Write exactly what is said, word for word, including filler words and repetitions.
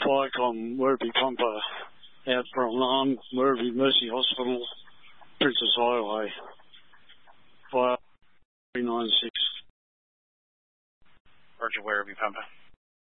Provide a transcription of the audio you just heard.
Viacom Werribee Pumper out from um, Werribee Mercy Hospital, Princess Highway, via three nine six. Roger, Werribee Pumper.